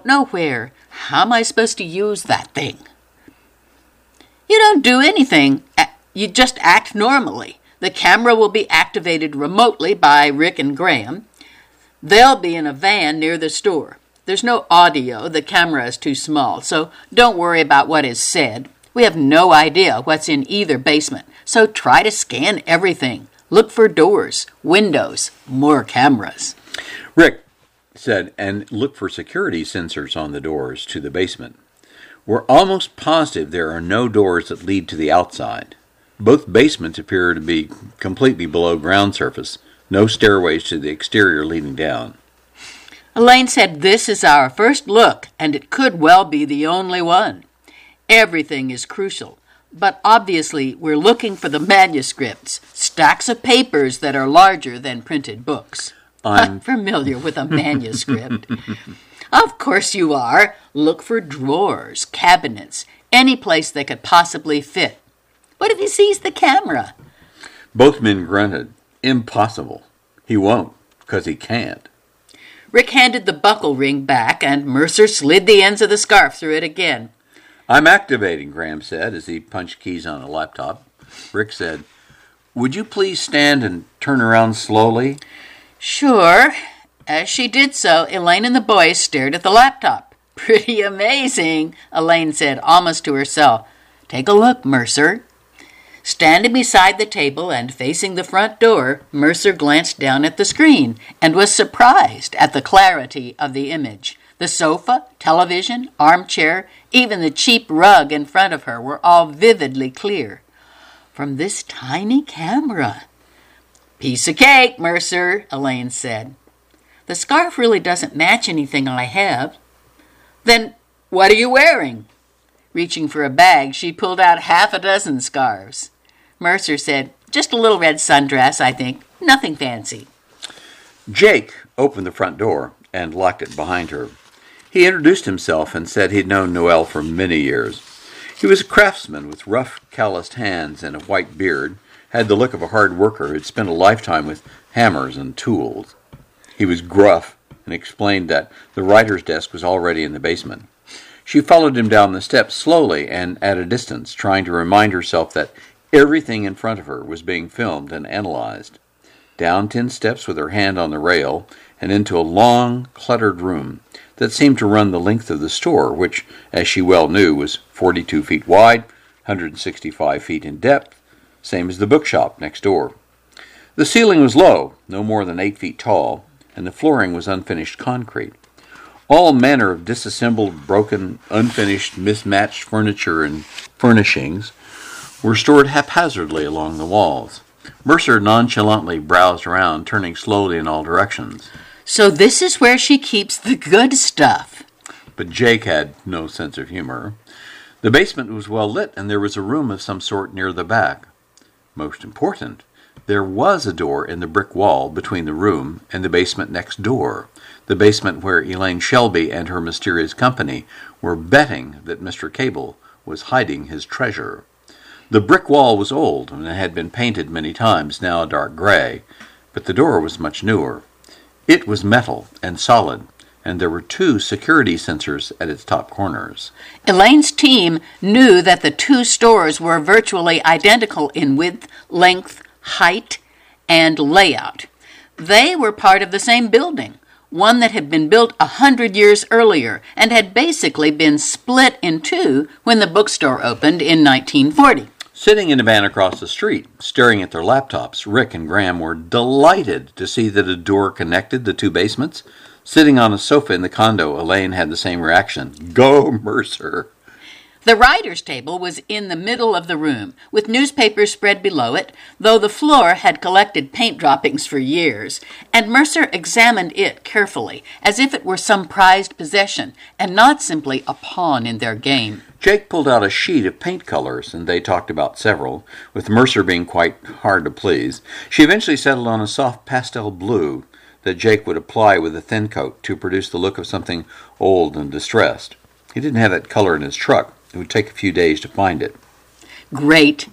don't know where. How am I supposed to use that thing? You don't do anything. You just act normally. The camera will be activated remotely by Rick and Graham. They'll be in a van near the store. There's no audio. The camera is too small, so don't worry about what is said. We have no idea what's in either basement, so try to scan everything. Look for doors, windows, more cameras. Rick said, and look for security sensors on the doors to the basement. We're almost positive there are no doors that lead to the outside. Both basements appear to be completely below ground surface. No stairways to the exterior leading down. Elaine said this is our first look, and it could well be the only one. Everything is crucial, but obviously we're looking for the manuscripts, stacks of papers that are larger than printed books. I'm familiar with a manuscript. Of course you are. Look for drawers, cabinets, any place they could possibly fit. What if he sees the camera? Both men grunted. Impossible. He won't, because he can't. Rick handed the buckle ring back, and Mercer slid the ends of the scarf through it again. I'm activating, Graham said as he punched keys on a laptop. Rick said, would you please stand and turn around slowly? Sure. As she did so, Elaine and the boys stared at the laptop. Pretty amazing, Elaine said, almost to herself. Take a look, Mercer. Standing beside the table and facing the front door, Mercer glanced down at the screen and was surprised at the clarity of the image. The sofa, television, armchair, even the cheap rug in front of her were all vividly clear. From this tiny camera. Piece of cake, Mercer, Elaine said. The scarf really doesn't match anything I have. Then what are you wearing? Reaching for a bag, she pulled out half a dozen scarves. Mercer said, just a little red sundress, I think. Nothing fancy. Jake opened the front door and locked it behind her. He introduced himself and said he'd known Noelle for many years. He was a craftsman with rough, calloused hands and a white beard, had the look of a hard worker who'd spent a lifetime with hammers and tools. He was gruff and explained that the writer's desk was already in the basement. She followed him down the steps slowly and at a distance, trying to remind herself that everything in front of her was being filmed and analyzed. Down 10 steps with her hand on the rail and into a long, cluttered room that seemed to run the length of the store, which, as she well knew, was 42 feet wide, 165 feet in depth, same as the bookshop next door. The ceiling was low, no more than 8 feet tall, and the flooring was unfinished concrete. All manner of disassembled, broken, unfinished, mismatched furniture and furnishings were stored haphazardly along the walls. Mercer nonchalantly browsed around, turning slowly in all directions. So this is where she keeps the good stuff. But Jake had no sense of humor. The basement was well lit, and there was a room of some sort near the back. Most important, there was a door in the brick wall between the room and the basement next door, the basement where Elaine Shelby and her mysterious company were betting that Mr. Cable was hiding his treasure. The brick wall was old and had been painted many times, now a dark gray, but the door was much newer. It was metal and solid, and there were 2 security sensors at its top corners. Elaine's team knew that the 2 stores were virtually identical in width, length, height, and layout. They were part of the same building, one that had been built 100 years earlier and had basically been split in 2 when the bookstore opened in 1940. Sitting in a van across the street, staring at their laptops, Rick and Graham were delighted to see that a door connected the 2 basements. Sitting on a sofa in the condo, Elaine had the same reaction. Go, Mercer! The writer's table was in the middle of the room, with newspapers spread below it, though the floor had collected paint droppings for years, and Mercer examined it carefully, as if it were some prized possession, and not simply a pawn in their game. Jake pulled out a sheet of paint colors, and they talked about several, with Mercer being quite hard to please. She eventually settled on a soft pastel blue that Jake would apply with a thin coat to produce the look of something old and distressed. He didn't have that color in his truck. It would take a few days to find it. Great.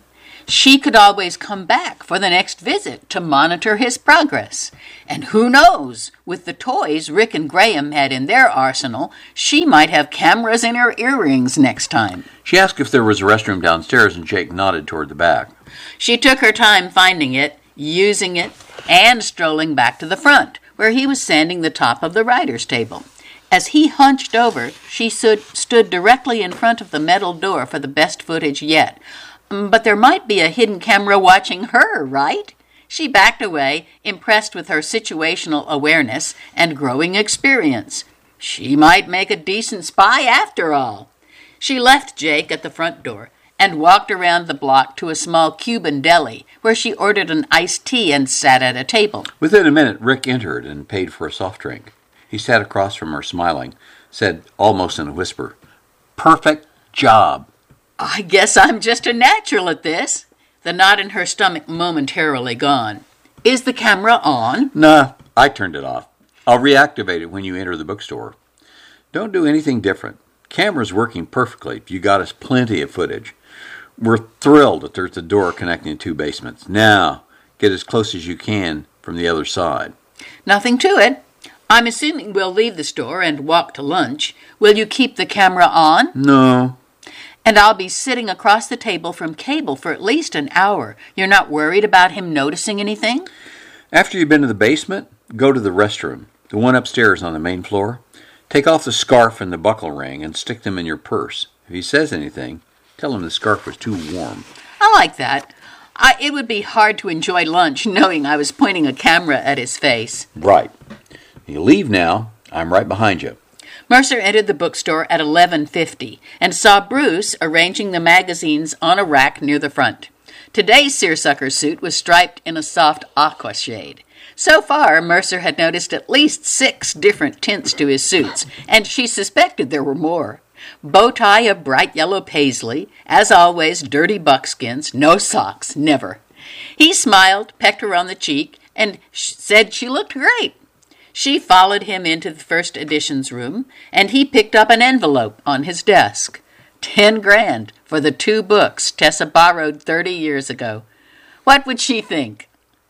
She could always come back for the next visit to monitor his progress. And who knows, with the toys Rick and Graham had in their arsenal, she might have cameras in her earrings next time. She asked if there was a restroom downstairs, and Jake nodded toward the back. She took her time finding it, using it, and strolling back to the front, where he was sanding the top of the writer's table. As he hunched over, she stood directly in front of the metal door for the best footage yet. But there might be a hidden camera watching her, right? She backed away, impressed with her situational awareness and growing experience. She might make a decent spy after all. She left Jake at the front door and walked around the block to a small Cuban deli, where she ordered an iced tea and sat at a table. Within a minute, Rick entered and paid for a soft drink. He sat across from her, smiling, said almost in a whisper, "Perfect job." I guess I'm just a natural at this. The knot in her stomach momentarily gone. Is the camera on? Nah, I turned it off. I'll reactivate it when you enter the bookstore. Don't do anything different. Camera's working perfectly. You got us plenty of footage. We're thrilled that there's a door connecting two basements. Now, get as close as you can from the other side. Nothing to it. I'm assuming we'll leave the store and walk to lunch. Will you keep the camera on? No. And I'll be sitting across the table from Cable for at least an hour. You're not worried about him noticing anything? After you've been to the basement, go to the restroom, the one upstairs on the main floor. Take off the scarf and the buckle ring and stick them in your purse. If he says anything, tell him the scarf was too warm. I like that. It would be hard to enjoy lunch knowing I was pointing a camera at his face. Right. You leave now. I'm right behind you. Mercer entered the bookstore at 11:50 and saw Bruce arranging the magazines on a rack near the front. Today's seersucker suit was striped in a soft aqua shade. So far, Mercer had noticed at least 6 different tints to his suits, and she suspected there were more. Bow tie of bright yellow paisley, as always dirty buckskins, no socks, never. He smiled, pecked her on the cheek, and said she looked great. She followed him into the first editions room, and he picked up an envelope on his desk. 10 grand for the 2 books Tessa borrowed 30 years ago. What would she think?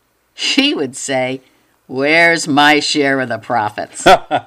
She would say, "Where's my share of the profits?"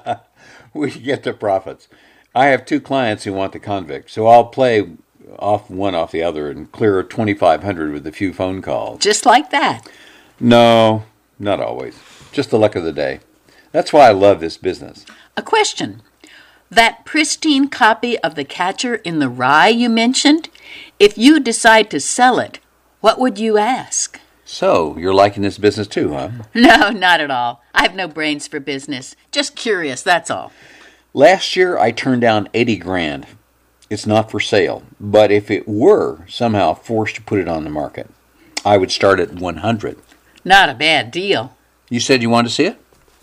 We get the profits. I have 2 clients who want the convict, so I'll play one off the other and clear $2,500 with a few phone calls. Just like that. No, not always. Just the luck of the day. That's why I love this business. A question. That pristine copy of The Catcher in the Rye you mentioned, if you decide to sell it, what would you ask? So, you're liking this business too, huh? No, not at all. I have no brains for business. Just curious, that's all. Last year, I turned down 80 grand. It's not for sale, but if it were somehow forced to put it on the market, I would start at 100. Not a bad deal. You said you wanted to see it?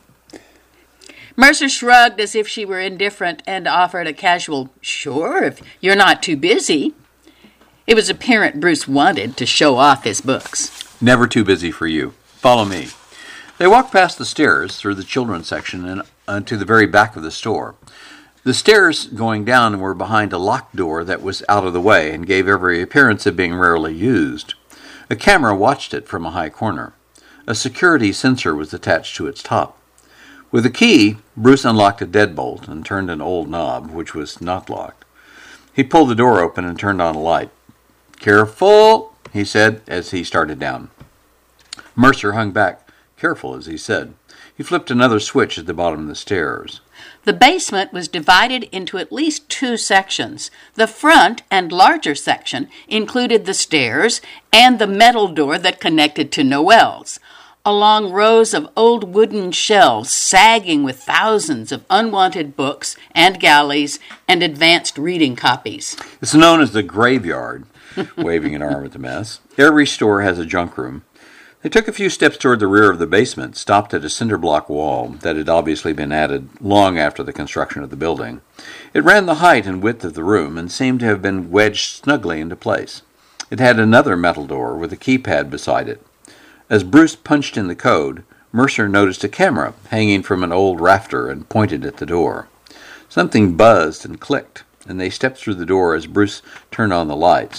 Mercer shrugged as if she were indifferent and offered a casual, "Sure, if you're not too busy." It was apparent Bruce wanted to show off his books. Never too busy for you. Follow me. They walked past the stairs through the children's section and to the very back of the store. The stairs going down were behind a locked door that was out of the way and gave every appearance of being rarely used. A camera watched it from a high corner. A security sensor was attached to its top. With a key, Bruce unlocked a deadbolt and turned an old knob, which was not locked. He pulled the door open and turned on a light. "Careful," he said as he started down. Mercer hung back, careful as he said. He flipped another switch at the bottom of the stairs. The basement was divided into at least 2 sections. The front and larger section included the stairs and the metal door that connected to Noelle's, along rows of old wooden shelves sagging with thousands of unwanted books and galleys and advanced reading copies. It's known as the graveyard, waving an arm at the mess. Every store has a junk room. They took a few steps toward the rear of the basement, stopped at a cinder block wall that had obviously been added long after the construction of the building. It ran the height and width of the room and seemed to have been wedged snugly into place. It had another metal door with a keypad beside it. As Bruce punched in the code, Mercer noticed a camera hanging from an old rafter and pointed at the door. Something buzzed and clicked, and they stepped through the door as Bruce turned on the lights.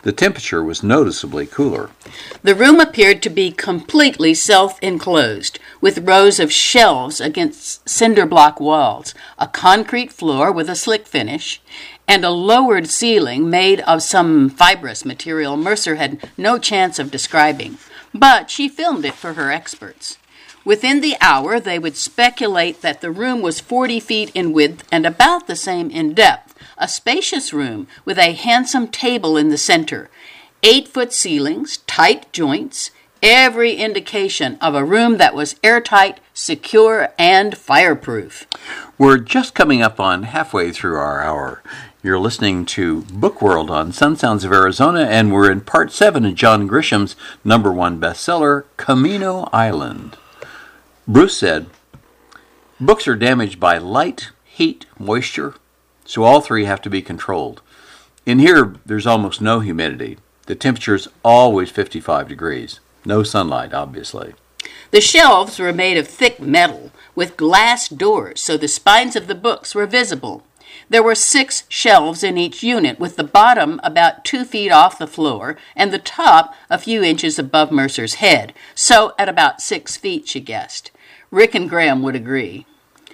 The temperature was noticeably cooler. The room appeared to be completely self-enclosed, with rows of shelves against cinder block walls, a concrete floor with a slick finish, and a lowered ceiling made of some fibrous material Mercer had no chance of describing. But she filmed it for her experts. Within the hour, they would speculate that the room was 40 feet in width and about the same in depth, a spacious room with a handsome table in the center, 8-foot ceilings, tight joints, every indication of a room that was airtight, secure, and fireproof. We're just coming up on halfway through our hour. You're listening to Book World on Sun Sounds of Arizona, and we're in part 7 of John Grisham's #1 bestseller, Camino Island. Bruce said, books are damaged by light, heat, moisture, so all three have to be controlled. In here, there's almost no humidity. The temperature is always 55 degrees. No sunlight, obviously. The shelves were made of thick metal with glass doors, so the spines of the books were visible. There were 6 shelves in each unit, with the bottom about 2 feet off the floor and the top a few inches above Mercer's head, so at about 6 feet, she guessed. Rick and Graham would agree.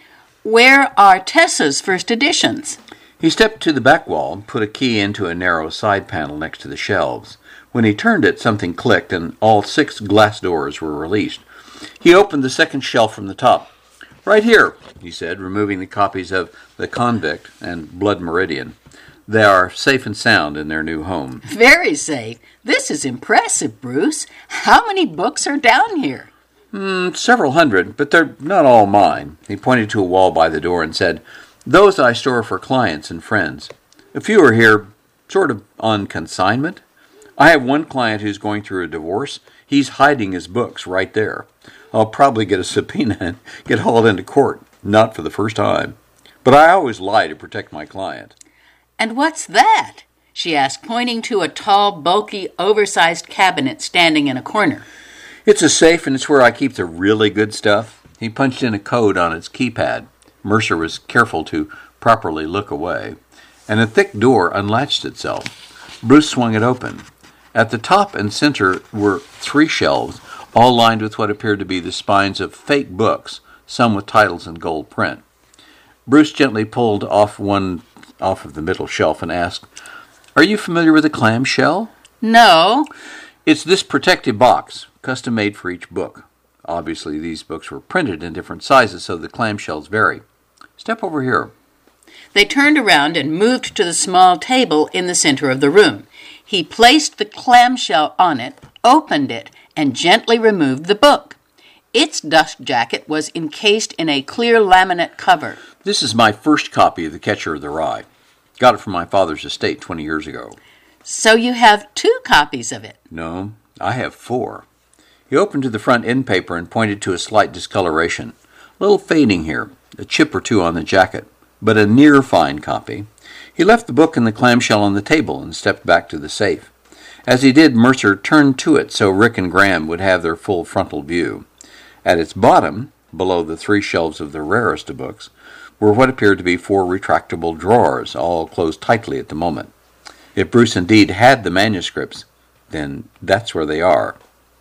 Where are Tessa's first editions? He stepped to the back wall and put a key into a narrow side panel next to the shelves. When he turned it, something clicked and all 6 glass doors were released. He opened the second shelf from the top. Right here, he said, removing the copies of The Convict and Blood Meridian. They are safe and sound in their new home. Very safe. This is impressive, Bruce. How many books are down here? Several hundred, but they're not all mine. He pointed to a wall by the door and said, those I store for clients and friends. A few are here sort of on consignment. I have one client who's going through a divorce. He's hiding his books right there. I'll probably get a subpoena and get hauled into court. Not for the first time. But I always lie to protect my client. And what's that? She asked, pointing to a tall, bulky, oversized cabinet standing in a corner. It's a safe, and it's where I keep the really good stuff. He punched in a code on its keypad. Mercer was careful to properly look away, and a thick door unlatched itself. Bruce swung it open. At the top and center were 3 shelves, all lined with what appeared to be the spines of fake books, some with titles in gold print. Bruce gently pulled one off of the middle shelf and asked, are you familiar with a clamshell? No. It's this protective box, custom made for each book. Obviously, these books were printed in different sizes, so the clamshells vary. Step over here. They turned around and moved to the small table in the center of the room. He placed the clamshell on it, opened it, and gently removed the book. Its dust jacket was encased in a clear laminate cover. This is my first copy of The Catcher of the Rye. Got it from my father's estate 20 years ago. So you have 2 copies of it? No, I have 4. He opened to the front end paper and pointed to a slight discoloration. A little fading here, a chip or 2 on the jacket, but a near fine copy. He left the book and the clamshell on the table and stepped back to the safe. As he did, Mercer turned to it so Rick and Graham would have their full frontal view. At its bottom, below the 3 shelves of the rarest of books, were what appeared to be 4 retractable drawers, all closed tightly at the moment. If Bruce indeed had the manuscripts, then that's where they are.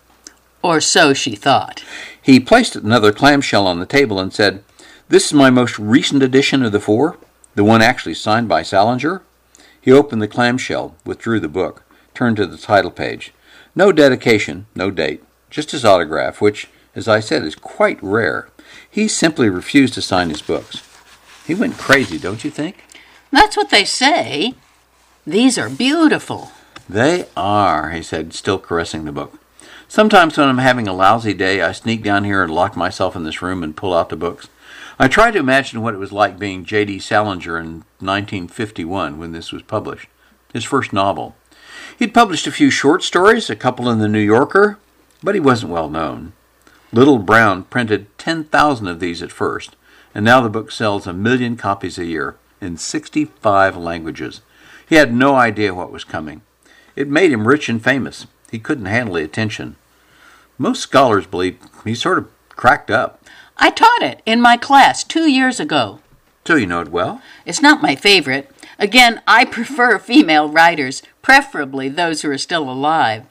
Or so she thought. He placed another clamshell on the table and said, this is my most recent edition of the 4, the one actually signed by Salinger. He opened the clamshell, withdrew the book, turned to the title page. No dedication, no date, just his autograph, which, as I said, is quite rare. He simply refused to sign his books. He went crazy, don't you think? That's what they say. These are beautiful. They are, he said, still caressing the book. Sometimes when I'm having a lousy day, I sneak down here and lock myself in this room and pull out the books. I try to imagine what it was like being J.D. Salinger in 1951 when this was published, his first novel. He'd published a few short stories, a couple in the New Yorker, but he wasn't well known. Little Brown printed 10,000 of these at first, and now the book sells 1 million copies a year in 65 languages. He had no idea what was coming. It made him rich and famous. He couldn't handle the attention. Most scholars believe he sort of cracked up. I taught it in my class 2 years ago. So you know it well? It's not my favorite. Again, I prefer female writers. preferably those who are still alive.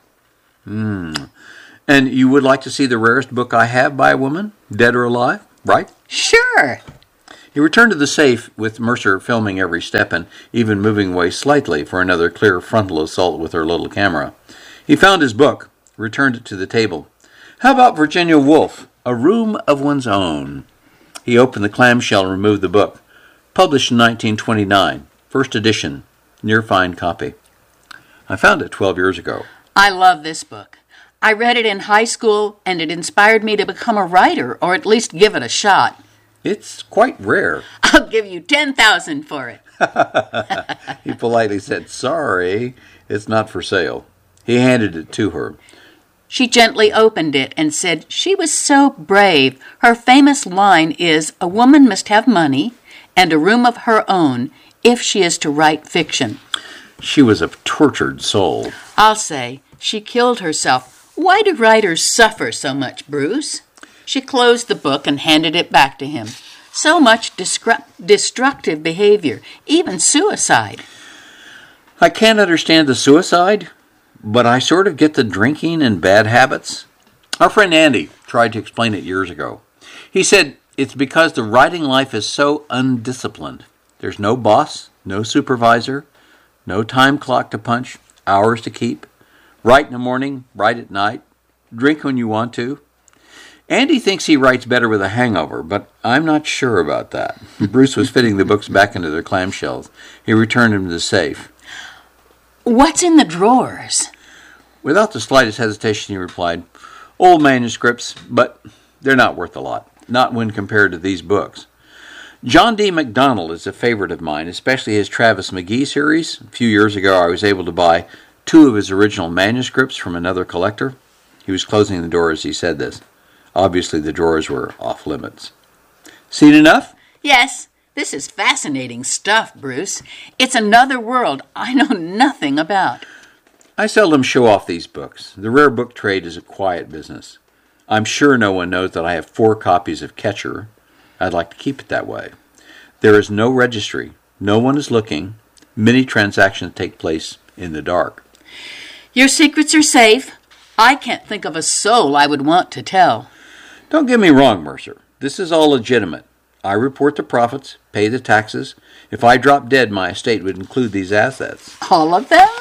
And you would like to see the rarest book I have by a woman, dead or alive, right? Sure. He returned to the safe with Mercer filming every step and even moving away slightly for another clear frontal assault with her little camera. He found his book, returned it to the table. How about Virginia Woolf, A Room of One's Own? He opened the clamshell and removed the book. Published in 1929, first edition, near fine copy. I found it 12 years ago. I love this book. I read it in high school, and it inspired me to become a writer, or at least give it a shot. It's quite rare. I'll give you $10,000 for it. He politely said, sorry, it's not for sale. He handed it to her. She gently opened it and said she was so brave. Her famous line is, "A woman must have money and a room of her own if she is to write fiction." She was a tortured soul. I'll say, she killed herself. Why do writers suffer so much, Bruce? She closed the book and handed it back to him. So much destructive behavior, even suicide. I can't understand the suicide, but I sort of get the drinking and bad habits. Our friend Andy tried to explain it years ago. He said it's because the writing life is so undisciplined. There's no boss, no supervisor, no time clock to punch, hours to keep. Write in the morning, write at night, drink when you want to. Andy thinks he writes better with a hangover, but I'm not sure about that. Bruce was fitting the books back into their clamshells. He returned them to the safe. What's in the drawers? Without the slightest hesitation, he replied, old manuscripts, but they're not worth a lot, not when compared to these books. John D. MacDonald is a favorite of mine, especially his Travis McGee series. A few years ago, I was able to buy 2 of his original manuscripts from another collector. He was closing the door as he said this. Obviously, the drawers were off limits. Seen enough? Yes. This is fascinating stuff, Bruce. It's another world I know nothing about. I seldom show off these books. The rare book trade is a quiet business. I'm sure no one knows that I have 4 copies of Catcher. I'd like to keep it that way. There is no registry. No one is looking. Many transactions take place in the dark. Your secrets are safe. I can't think of a soul I would want to tell. Don't get me wrong, Mercer. This is all legitimate. I report the profits, pay the taxes. If I drop dead, my estate would include these assets. All of them?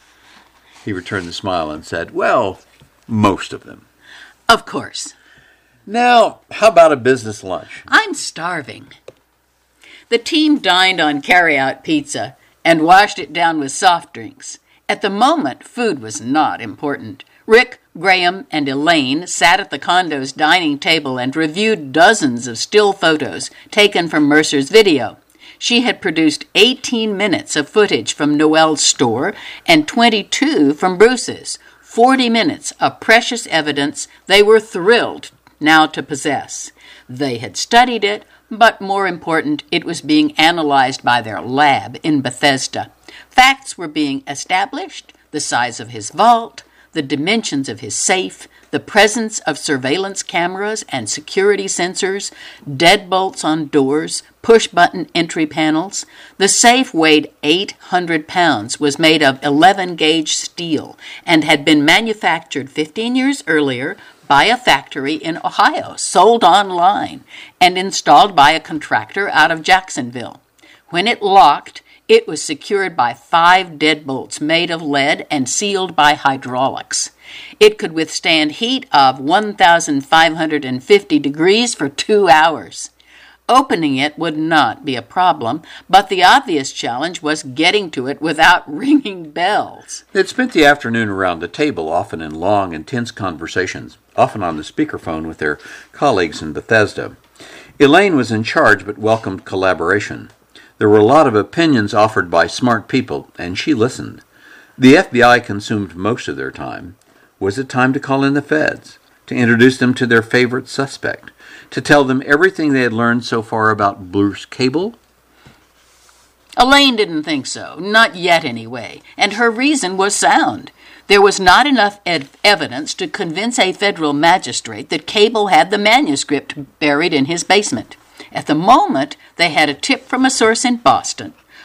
He returned the smile and said, well, most of them. Of course. Now, how about a business lunch? I'm starving. The team dined on carry-out pizza and washed it down with soft drinks. At the moment, food was not important. Rick, Graham, and Elaine sat at the condo's dining table and reviewed dozens of still photos taken from Mercer's video. She had produced 18 minutes of footage from Noel's store and 22 from Bruce's. 40 minutes of precious evidence they were thrilled now to possess. They had studied it, but more important, it was being analyzed by their lab in Bethesda. Facts were being established, the size of his vault, the dimensions of his safe, the presence of surveillance cameras and security sensors, deadbolts on doors, push-button entry panels. The safe weighed 800 pounds, was made of 11-gauge steel, and had been manufactured 15 years earlier by a factory in Ohio, sold online, and installed by a contractor out of Jacksonville. When it locked, it was secured by 5 deadbolts made of lead and sealed by hydraulics. It could withstand heat of 1,550 degrees for 2 hours. Opening it would not be a problem, but the obvious challenge was getting to it without ringing bells. They'd spent the afternoon around the table, often in long, intense conversations, often on the speakerphone with their colleagues in Bethesda. Elaine was in charge but welcomed collaboration. There were a lot of opinions offered by smart people, and she listened. The FBI consumed most of their time. Was it time to call in the feds, to introduce them to their favorite suspect, to tell them everything they had learned so far about Bruce Cable? Elaine didn't think so, not yet anyway, and her reason was sound. There was not enough evidence to convince a federal magistrate that Cable had the manuscript buried in his basement. At the moment, they had a tip from a source in Boston.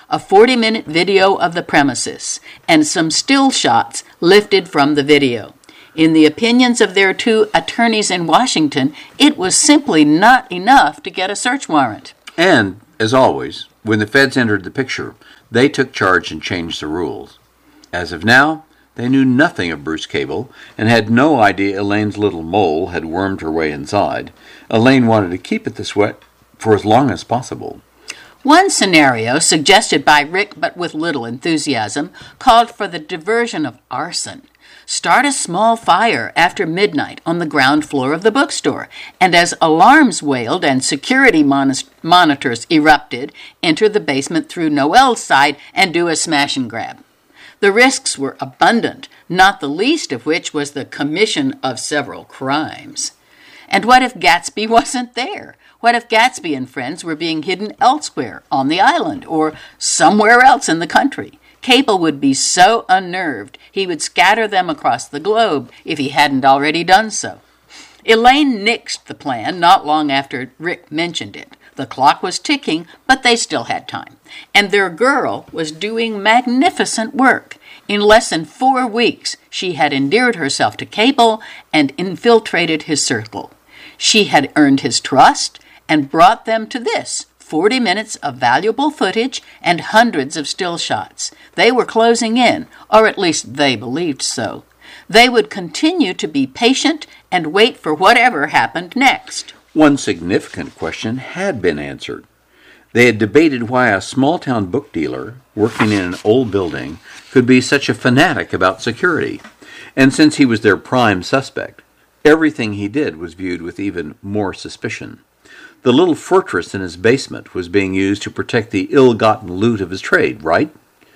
a 40-minute video of the premises, and some still shots lifted from the video. In the opinions of their two attorneys in Washington, it was simply not enough to get a search warrant. And, as always, when the feds entered the picture, they took charge and changed the rules. As of now, they knew nothing of Bruce Cable and had no idea Elaine's little mole had wormed her way inside. Elaine wanted to keep it this way for as long as possible. One scenario, suggested by Rick but with little enthusiasm, called for the diversion of arson. Start a small fire after midnight on the ground floor of the bookstore, and as alarms wailed and security monitors erupted, enter the basement through Noel's side and do a smash and grab. The risks were abundant, not the least of which was the commission of several crimes. And what if Gatsby wasn't there? What if Gatsby and friends were being hidden elsewhere, on the island, or somewhere else in the country? Cable would be so unnerved he would scatter them across the globe if he hadn't already done so. Elaine nixed the plan not long after Rick mentioned it. The clock was ticking, but they still had time. And their girl was doing magnificent work. In less than 4 weeks, she had endeared herself to Cable and infiltrated his circle. She had earned his trust and brought them to this, 40 minutes of valuable footage and hundreds of still shots. They were closing in, or at least they believed so. They would continue to be patient and wait for whatever happened next. One significant question had been answered. They had debated why a small-town book dealer working in an old building could be such a fanatic about security. And since he was their prime suspect, everything he did was viewed with even more suspicion. The little fortress in his basement was being used to protect the ill-gotten loot of his trade, right?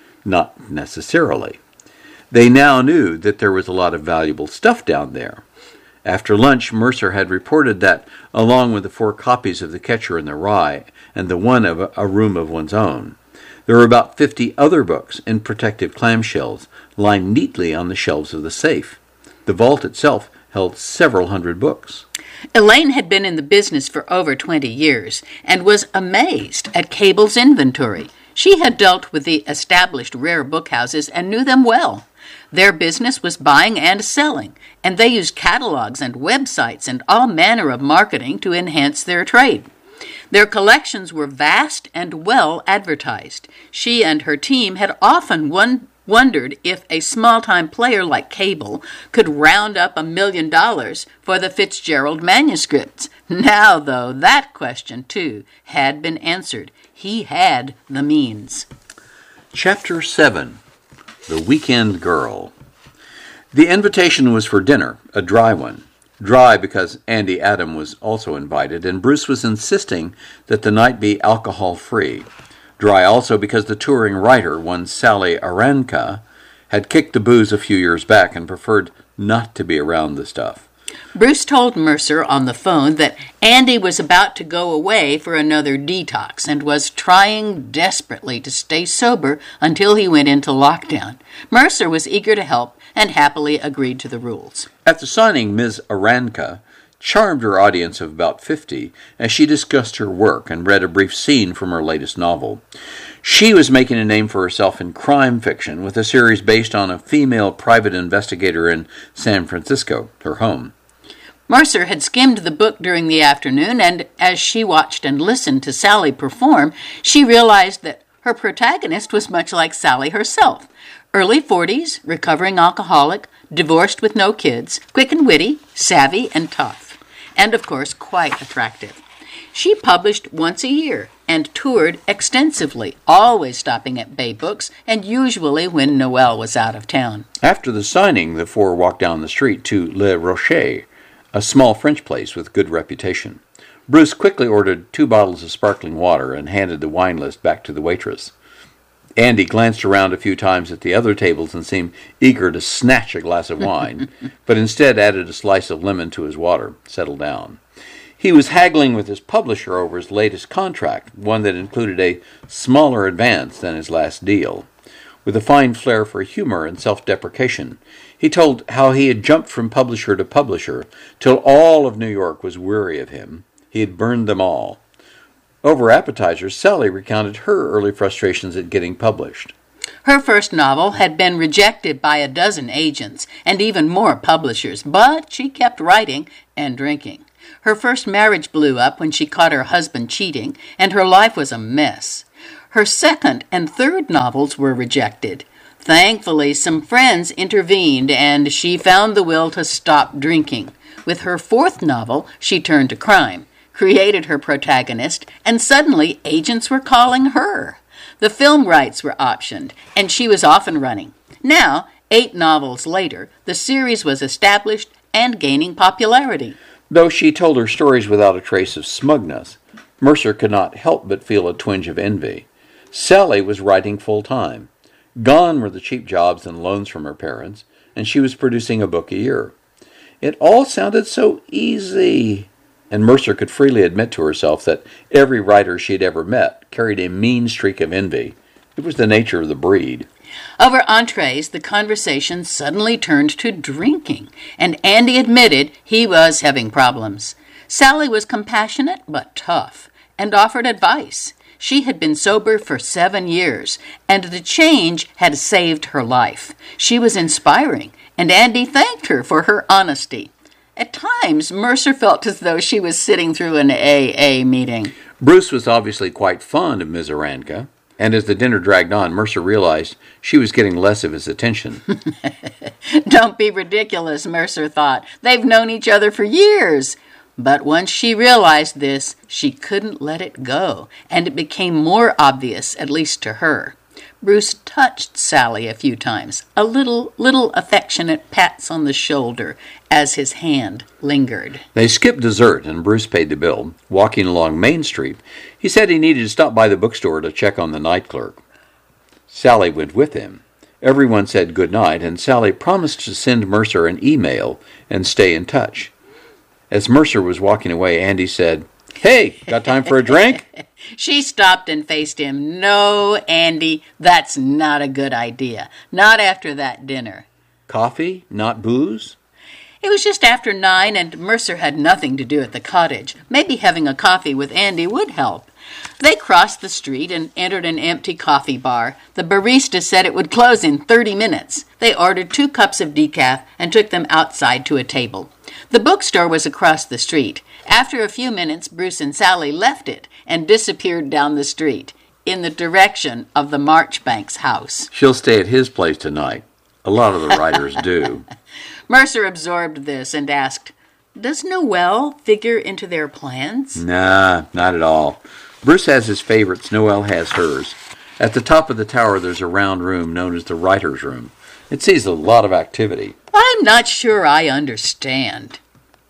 Not necessarily. They now knew that there was a lot of valuable stuff down there. After lunch, Mercer had reported that, along with the 4 copies of The Catcher in the Rye and the one of A Room of One's Own, there were about 50 other books in protective clamshells lined neatly on the shelves of the safe. The vault itself held several hundred books. Elaine had been in the business for over 20 years and was amazed at Cable's inventory. She had dealt with the established rare bookhouses and knew them well. Their business was buying and selling, and they used catalogs and websites and all manner of marketing to enhance their trade. Their collections were vast and well advertised. She and her team had often wondered if a small-time player like Cable could round up $1 million for the Fitzgerald manuscripts. Now, though, that question, too, had been answered. He had the means. Chapter 7. The Weekend Girl. The invitation was for dinner, a dry one. Dry because Andy Adam was also invited, and Bruce was insisting that the night be alcohol-free. Dry also because the touring writer, one Sally Aranka, had kicked the booze a few years back and preferred not to be around the stuff. Bruce told Mercer on the phone that Andy was about to go away for another detox and was trying desperately to stay sober until he went into lockdown. Mercer was eager to help and happily agreed to the rules. At the signing, Ms. Aranka charmed her audience of about 50 as she discussed her work and read a brief scene from her latest novel. She was making a name for herself in crime fiction with a series based on a female private investigator in San Francisco, her home. Mercer had skimmed the book during the afternoon, and as she watched and listened to Sally perform, she realized that her protagonist was much like Sally herself. Early 40s, recovering alcoholic, divorced with no kids, quick and witty, savvy and tough, and of course quite attractive. She published once a year and toured extensively, always stopping at Bay Books and usually when Noel was out of town. After the signing, the 4 walked down the street to Le Rocher, a small French place with good reputation. Bruce quickly ordered 2 bottles of sparkling water and handed the wine list back to the waitress. Andy glanced around a few times at the other tables and seemed eager to snatch a glass of wine, but instead added a slice of lemon to his water, settled down. He was haggling with his publisher over his latest contract, one that included a smaller advance than his last deal. With a fine flair for humor and self-deprecation, he told how he had jumped from publisher to publisher till all of New York was weary of him. He had burned them all. Over appetizers, Sally recounted her early frustrations at getting published. Her first novel had been rejected by a dozen agents and even more publishers, but she kept writing and drinking. Her first marriage blew up when she caught her husband cheating, and her life was a mess. Her second and third novels were rejected. Thankfully, some friends intervened, and she found the will to stop drinking. With her fourth novel, she turned to crime, created her protagonist, and suddenly agents were calling her. The film rights were optioned, and she was off and running. Now, 8 novels later, the series was established and gaining popularity. Though she told her stories without a trace of smugness, Mercer could not help but feel a twinge of envy. Sally was writing full-time. Gone were the cheap jobs and loans from her parents, and she was producing a book a year. It all sounded so easy, and Mercer could freely admit to herself that every writer she had ever met carried a mean streak of envy. It was the nature of the breed. Over entrees, the conversation suddenly turned to drinking, and Andy admitted he was having problems. Sally was compassionate but tough, and offered advice. She had been sober for 7 years, and the change had saved her life. She was inspiring, and Andy thanked her for her honesty. At times, Mercer felt as though she was sitting through an AA meeting. Bruce was obviously quite fond of Ms. Aranka, and as the dinner dragged on, Mercer realized she was getting less of his attention. Don't be ridiculous, Mercer thought. They've known each other for years. But once she realized this, she couldn't let it go, and it became more obvious, at least to her. Bruce touched Sally a few times, a little affectionate pats on the shoulder as his hand lingered. They skipped dessert, and Bruce paid the bill. Walking along Main Street, he said he needed to stop by the bookstore to check on the night clerk. Sally went with him. Everyone said good night, and Sally promised to send Mercer an email and stay in touch. As Mercer was walking away, Andy said, "Hey, got time for a drink?" She stopped and faced him. "No, Andy, that's not a good idea. Not after that dinner." "Coffee, not booze?" It was just after 9, and Mercer had nothing to do at the cottage. Maybe having a coffee with Andy would help. They crossed the street and entered an empty coffee bar. The barista said it would close in 30 minutes. They ordered 2 cups of decaf and took them outside to a table. The bookstore was across the street. After a few minutes, Bruce and Sally left it and disappeared down the street in the direction of the Marchbanks house. "She'll stay at his place tonight. A lot of the writers do." Mercer absorbed this and asked, "Does Noelle figure into their plans?" "Nah, not at all. Bruce has his favorites. Noelle has hers. At the top of the tower, there's a round room known as the writer's room. It sees a lot of activity." "I'm not sure I understand."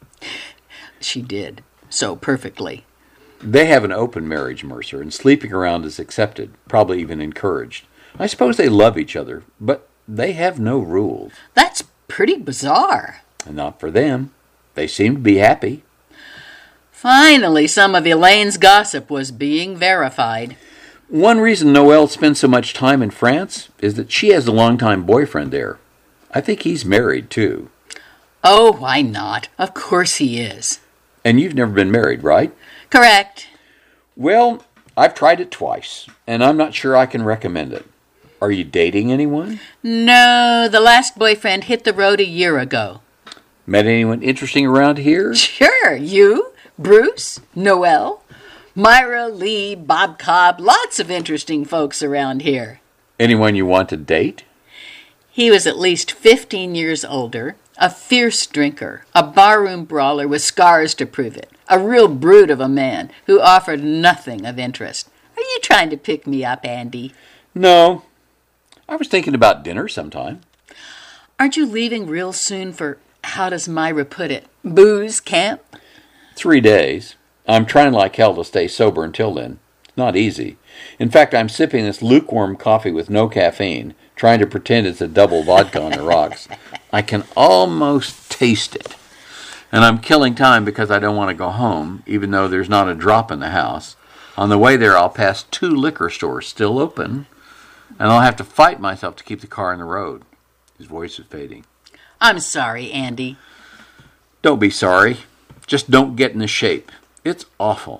She did, so perfectly. "They have an open marriage, Mercer, and sleeping around is accepted, probably even encouraged. I suppose they love each other, but they have no rules." That's pretty bizarre. "And not for them. They seem to be happy." Finally, some of Elaine's gossip was being verified. "One reason Noelle spends so much time in France is that she has a longtime boyfriend there. I think he's married, too." "Oh, why not? Of course he is." "And you've never been married, right?" "Correct." "Well, I've tried it twice, and I'm not sure I can recommend it. Are you dating anyone?" "No, the last boyfriend hit the road a year ago." "Met anyone interesting around here?" "Sure, you, Bruce, Noelle, Myra, Lee, Bob Cobb, lots of interesting folks around here." "Anyone you want to date?" He was at least 15 years older, a fierce drinker, a barroom brawler with scars to prove it, a real brute of a man who offered nothing of interest. "Are you trying to pick me up, Andy?" "No. I was thinking about dinner sometime." "Aren't you leaving real soon for, how does Myra put it, booze camp?" 3 days. I'm trying like hell to stay sober until then. It's not easy. In fact, I'm sipping this lukewarm coffee with no caffeine, trying to pretend it's a double vodka on the rocks. I can almost taste it. And I'm killing time because I don't want to go home, even though there's not a drop in the house. On the way there, I'll pass 2 liquor stores still open, and I'll have to fight myself to keep the car on the road. His voice is fading. "I'm sorry, Andy." "Don't be sorry. Just don't get in the shape. It's awful."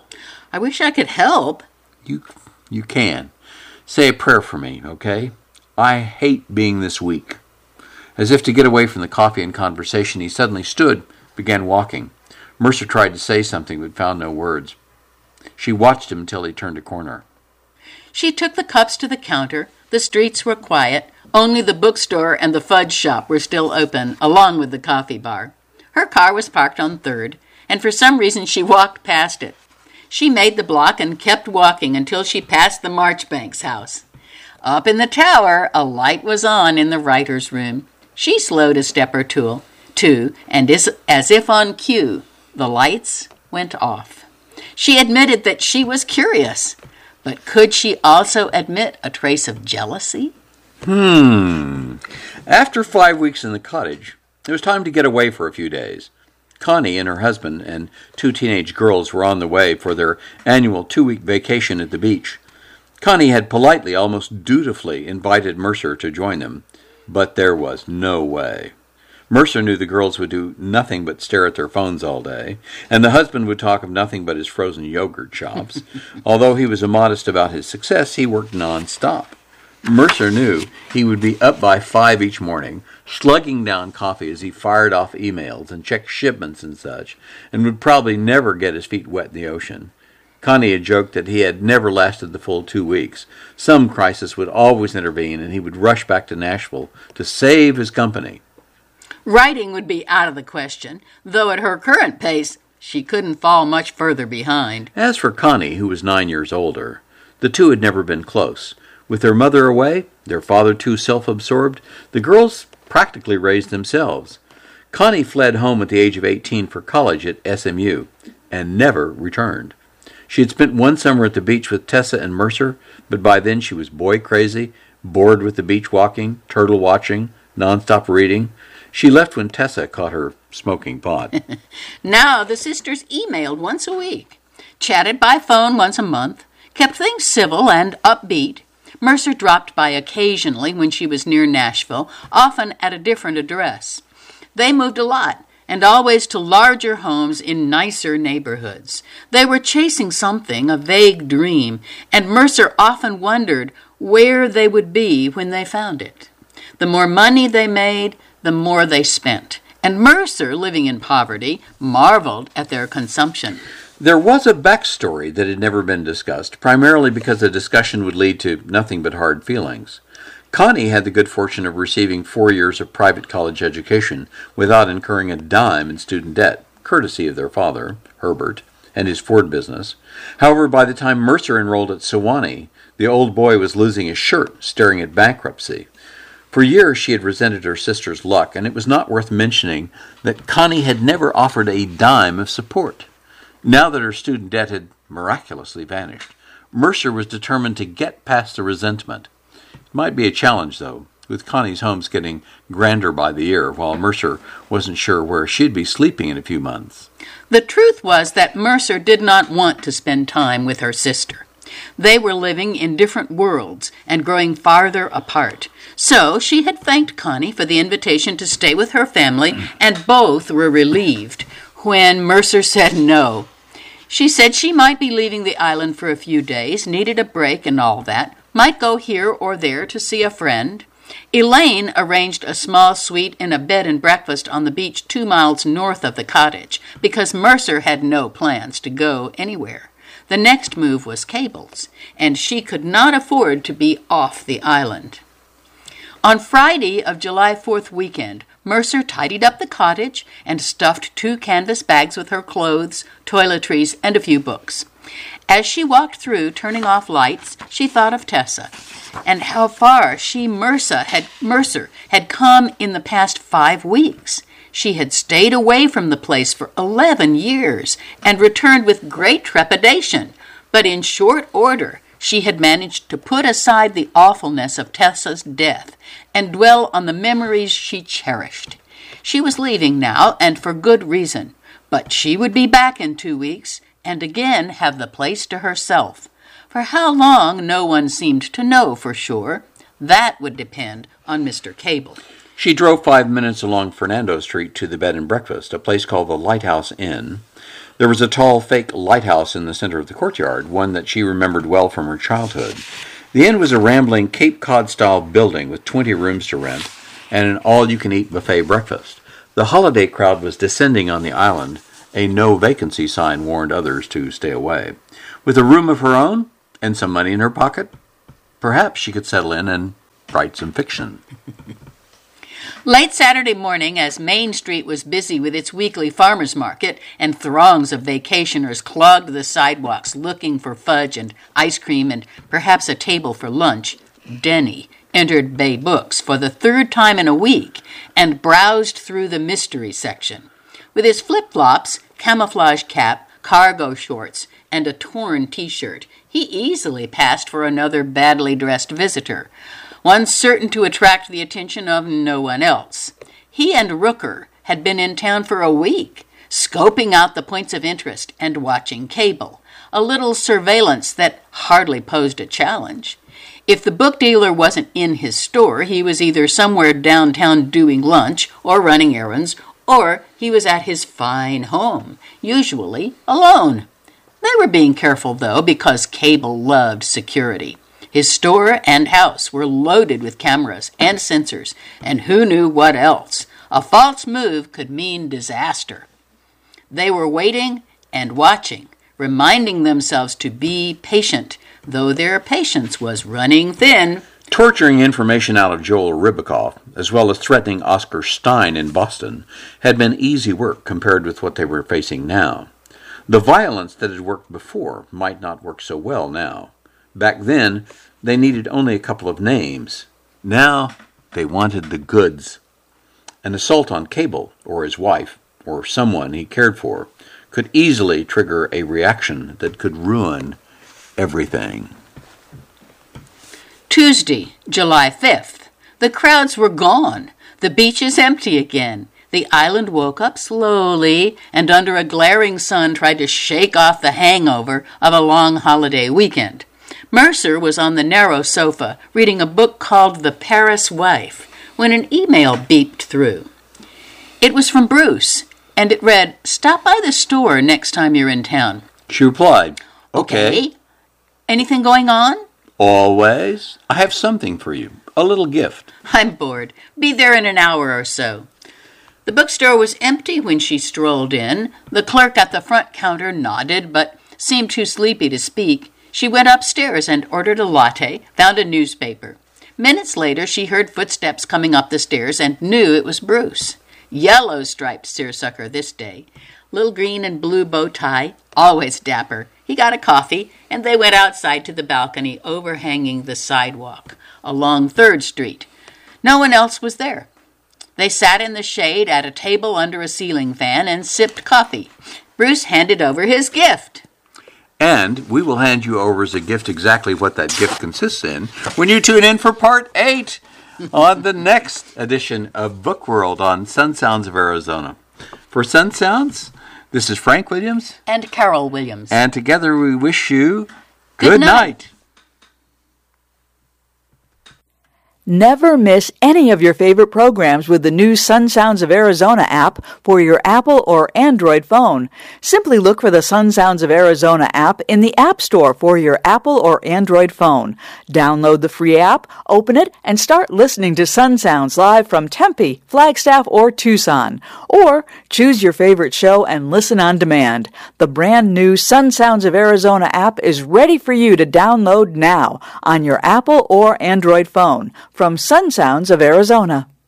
I wish I could help. You can. Say a prayer for me, okay? I hate being this weak. As if to get away from the coffee and conversation, he suddenly stood, began walking. Mercer tried to say something, but found no words. She watched him until he turned a corner. She took the cups to the counter. The streets were quiet. Only the bookstore and the fudge shop were still open, along with the coffee bar. Her car was parked on 3rd, and for some reason she walked past it. She made the block and kept walking until she passed the Marchbanks house. Up in the tower, a light was on in the writer's room. She slowed a step or two, and as if on cue, the lights went off. She admitted that she was curious, but could she also admit a trace of jealousy? After 5 weeks in the cottage, it was time to get away for a few days. Connie and her husband and 2 teenage girls were on the way for their annual 2-week vacation at the beach. Connie had politely, almost dutifully, invited Mercer to join them, but there was no way. Mercer knew the girls would do nothing but stare at their phones all day, and the husband would talk of nothing but his frozen yogurt shops. Although he was immodest about his success, he worked non-stop. Mercer knew he would be up by 5 each morning, slugging down coffee as he fired off emails and checked shipments and such, and would probably never get his feet wet in the ocean. Connie had joked that he had never lasted the full 2 weeks. Some crisis would always intervene, and he would rush back to Nashville to save his company. Writing would be out of the question, though at her current pace, she couldn't fall much further behind. As for Connie, who was 9 years older, the two had never been close. With their mother away, their father too self-absorbed, the girls practically raised themselves. Connie fled home at the age of 18 for college at SMU, and never returned. She had spent one summer at the beach with Tessa and Mercer, but by then she was boy crazy, bored with the beach walking, turtle watching, nonstop reading. She left when Tessa caught her smoking pot. Now the sisters emailed once a week, chatted by phone once a month, kept things civil and upbeat. Mercer dropped by occasionally when she was near Nashville, often at a different address. They moved a lot, and always to larger homes in nicer neighborhoods. They were chasing something, a vague dream, and Mercer often wondered where they would be when they found it. The more money they made, the more they spent, and Mercer, living in poverty, marveled at their consumption. There was a backstory that had never been discussed, primarily because the discussion would lead to nothing but hard feelings. Connie had the good fortune of receiving 4 years of private college education without incurring a dime in student debt, courtesy of their father, Herbert, and his Ford business. However, by the time Mercer enrolled at Sewanee, the old boy was losing his shirt, staring at bankruptcy. For years she had resented her sister's luck, and it was not worth mentioning that Connie had never offered a dime of support. Now that her student debt had miraculously vanished, Mercer was determined to get past the resentment. It might be a challenge, though, with Connie's homes getting grander by the year, while Mercer wasn't sure where she'd be sleeping in a few months. The truth was that Mercer did not want to spend time with her sister. They were living in different worlds and growing farther apart. So she had thanked Connie for the invitation to stay with her family, and both were relieved when Mercer said no. She said she might be leaving the island for a few days, needed a break and all that, might go here or there to see a friend. Elaine arranged a small suite in a bed and breakfast on the beach 2 miles north of the cottage, because Mercer had no plans to go anywhere. The next move was Cable's, and she could not afford to be off the island. On Friday of July 4th weekend, Mercer tidied up the cottage and stuffed 2 canvas bags with her clothes, toiletries, and a few books. As she walked through, turning off lights, she thought of Tessa, and how far Mercer had come in the past 5 weeks. She had stayed away from the place for 11 years and returned with great trepidation, but in short order she had managed to put aside the awfulness of Tessa's death and dwell on the memories she cherished. She was leaving now, and for good reason, but she would be back in 2 weeks and again have the place to herself. For how long, no one seemed to know for sure. That would depend on Mr. Cable. She drove 5 minutes along Fernando Street to the bed and breakfast, a place called the Lighthouse Inn. There was a tall, fake lighthouse in the center of the courtyard, one that she remembered well from her childhood. The inn was a rambling Cape Cod-style building with 20 rooms to rent and an all-you-can-eat buffet breakfast. The holiday crowd was descending on the island. A no-vacancy sign warned others to stay away. With a room of her own and some money in her pocket, perhaps she could settle in and write some fiction. Late Saturday morning, as Main Street was busy with its weekly farmers market and throngs of vacationers clogged the sidewalks looking for fudge and ice cream and perhaps a table for lunch, Denny entered Bay Books for the third time in a week and browsed through the mystery section. With his flip-flops, camouflage cap, cargo shorts, and a torn T-shirt, he easily passed for another badly dressed visitor, one certain to attract the attention of no one else. He and Rooker had been in town for a week, scoping out the points of interest and watching cable, a little surveillance that hardly posed a challenge. If the book dealer wasn't in his store, he was either somewhere downtown doing lunch or running errands, or he was at his fine home, usually alone. They were being careful, though, because Cable loved security. His store and house were loaded with cameras and sensors, and who knew what else. A false move could mean disaster. They were waiting and watching, reminding themselves to be patient, though their patience was running thin. Torturing information out of Joel Ribicoff, as well as threatening Oscar Stein in Boston, had been easy work compared with what they were facing now. The violence that had worked before might not work so well now. Back then, they needed only a couple of names. Now, they wanted the goods. An assault on Cable, or his wife, or someone he cared for, could easily trigger a reaction that could ruin everything. Tuesday, July 5th. The crowds were gone. The beach is empty again. The island woke up slowly and under a glaring sun tried to shake off the hangover of a long holiday weekend. Mercer was on the narrow sofa reading a book called The Paris Wife when an email beeped through. It was from Bruce, and it read, "Stop by the store next time you're in town." She replied, "Okay. Anything going on?" "Always. I have something for you, a little gift." "I'm bored. Be there in an hour or so." The bookstore was empty when she strolled in. The clerk at the front counter nodded, but seemed too sleepy to speak. She went upstairs and ordered a latte, found a newspaper. Minutes later, she heard footsteps coming up the stairs and knew it was Bruce. Yellow-striped seersucker this day. Little green and blue bow tie, always dapper. He got a coffee, and they went outside to the balcony overhanging the sidewalk along 3rd Street. No one else was there. They sat in the shade at a table under a ceiling fan and sipped coffee. Bruce handed over his gift. And we will hand you over as a gift exactly what that gift consists in when you tune in for Part 8 on the next edition of Book World on Sun Sounds of Arizona. For Sun Sounds, this is Frank Williams. And Carol Williams. And together we wish you good night. Never miss any of your favorite programs with the new Sun Sounds of Arizona app for your Apple or Android phone. Simply look for the Sun Sounds of Arizona app in the App Store for your Apple or Android phone. Download the free app, open it, and start listening to Sun Sounds live from Tempe, Flagstaff, or Tucson. Or choose your favorite show and listen on demand. The brand new Sun Sounds of Arizona app is ready for you to download now on your Apple or Android phone. From Sun Sounds of Arizona.